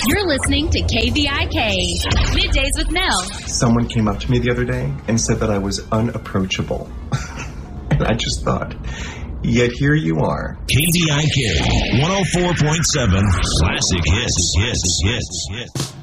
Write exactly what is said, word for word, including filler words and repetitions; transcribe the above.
You're listening to K V I K, Middays with Mel. Someone came up to me the other day and said that I was unapproachable. And I just thought, yet here you are. K V I K one oh four point seven Classic Hits, Hits, Hits, Hits.